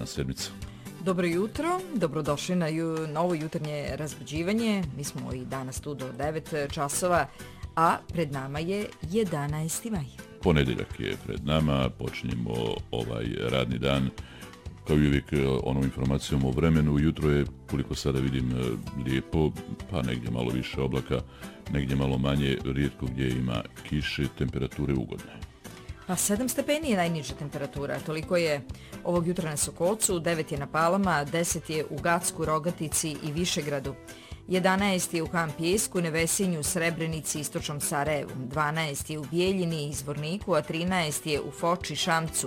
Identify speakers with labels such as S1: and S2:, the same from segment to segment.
S1: radna sedmica.
S2: Dobro jutro, dobrodošli na novo jutarnje razbuđivanje. Mi smo i danas tu do 9 časova, a pred nama je 11. maj.
S1: Ponedeljak je pred nama, počinjemo ovaj radni dan. Kao i uvijek onom informacijom o vremenu, jutro je, koliko sada vidim, lijepo, pa negdje malo više oblaka, negdje malo manje, rijetko gdje ima kiše, temperature ugodne.
S2: Pa 7 stepeni je najniža temperatura, toliko je ovog jutra na Sokolcu, 9 je na Palama, 10 je u Gacku, Rogatici i Višegradu, 11 je u Kampijesku, Nevesinju, Srebrenici, Istočnom Sarajevu, 12 je u Bijeljini i Zvorniku, a 13 je u Foči, Šamcu,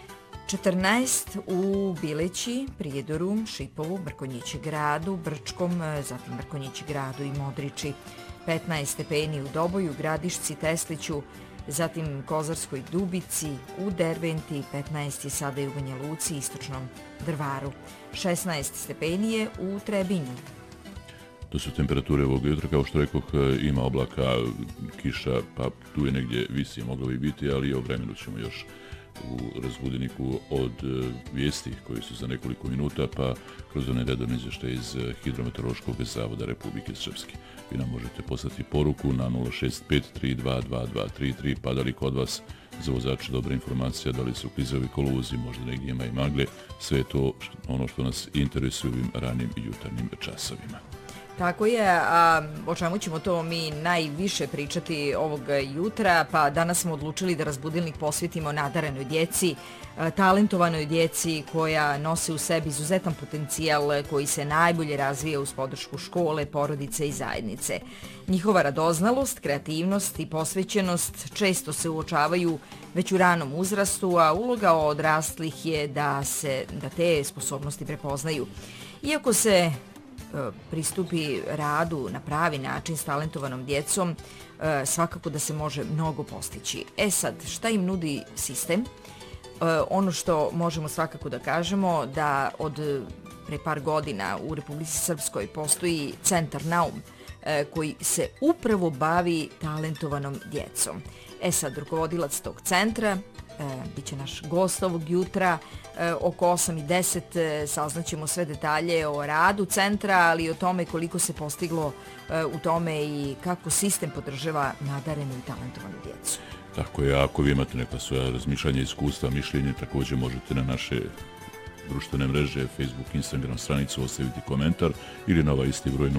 S2: 14 u Bileći, Prijedoru, Šipovu, Mrkonjići gradu, Brčkom, zatim Mrkonjići gradu i Modriči, 15 stepeni u Doboju, Gradišci, Tesliću, zatim Kozarskoj Dubici, u Derventi, 15 je sada i u Banja Luci, Istočnom Drvaru, 16 stepeni je u Trebinju.
S1: To su temperature ovog jutra, kao što rekoh, ima oblaka, kiša, pa tu je negdje visi, moglo bi biti, ali o vremenu ćemo još u razbudeniku od vijesti koji su za nekoliko minuta, pa kroz one redovne izvještaje iz Hidrometeorološkog zavoda Republike Srpske. Vi nam možete poslati poruku na 065-322233, pa da li kod vas za vozače dobra informacija, da li su klizovi kolovozi, možda negdje ima i magle, sve je to ono što nas interesuje ovim ranim jutarnjim časovima.
S2: Tako je, a o čemu ćemo to mi najviše pričati ovog jutra, pa danas smo odlučili da razbudilnik posvetimo nadarenoj djeci, talentovanoj djeci koja nosi u sebi izuzetan potencijal koji se najbolje razvija uz podršku škole, porodice i zajednice. Njihova radoznalost, kreativnost i posvećenost često se uočavaju već u ranom uzrastu, a uloga odraslih je da te sposobnosti prepoznaju. Iako se pristupi radu na pravi način s talentovanom djecom, svakako da se može mnogo postići. Sad, šta im nudi sistem? Ono što možemo svakako da kažemo da od pre par godina u Republici Srpskoj postoji Centar Naum koji se upravo bavi talentovanom djecom. Sad, rukovodilac tog centra biće naš gost ovog jutra. Oko 8:10 saznaćemo sve detalje o radu centra, ali i o tome koliko se postiglo u tome i kako sistem podržava nadarenu i talentovanu djecu.
S1: Tako je, ako vi imate neka svoja razmišljanja, iskustva, mišljenje, također možete na naše društvene mreže, Facebook, Instagram stranicu ostaviti komentar ili na ovaj isti broj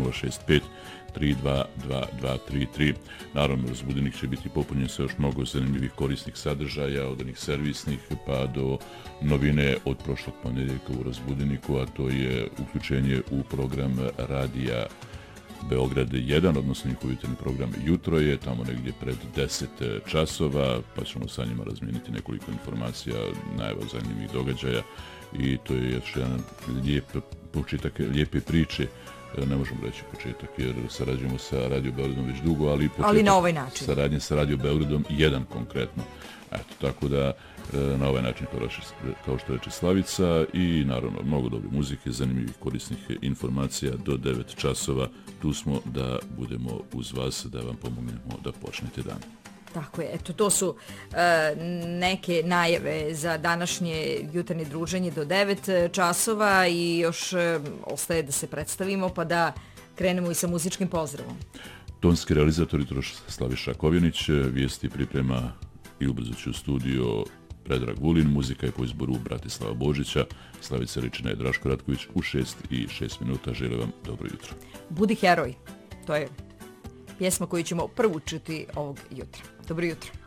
S1: 065-322233. Naravno, razbudenik će biti popunjen sa još mnogo zanimljivih korisnih sadržaja, od onih servisnih pa do novine od prošlog ponedjeljka u razbudeniku, a to je uključenje u program radija Beograd 1, odnosno njihov jutarnji program Jutro je, tamo negdje pred 10 časova, pa ćemo sa njima razmijeniti nekoliko informacija, najava zanimljivih događaja i to je još jedan lijep početak, lijepe priče. Ne možemo reći početak jer sarađujemo sa Radio Beogradom već dugo, ali početak
S2: na ovaj način.
S1: Saradnje sa Radio Beogradom 1 konkretno. Tako da na ovaj način, kao što reče Slavica, i naravno mnogo dobre muzike, zanimljivih korisnih informacija do 9 časova. Tu smo da budemo uz vas, da vam pomognemo da počnete dan.
S2: Tako je, eto to su neke najave za današnje jutarnje druženje do 9 časova i još ostaje da se predstavimo pa da krenemo i sa muzičkim pozdravom.
S1: Tonski realizator Slaviša Kovjenić, vijesti priprema i ubrzo će u studio Predrag Vulin, muzika je po izboru Bratislava Božića, Slavica Ričina je Draško Ratković u 6:06. Želim vam dobro jutro.
S2: Budi heroj, to je pjesma koju ćemo prvo čuti ovog jutra. Dobro jutro.